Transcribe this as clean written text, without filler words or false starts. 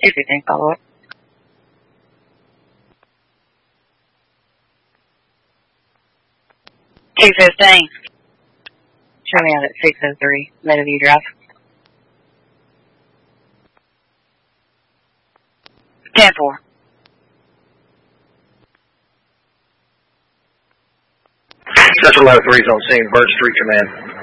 215, follow up. $215. Show me out at 603, Meadowview Drive. 10-4. Central 3 is on scene, Bird Street Command.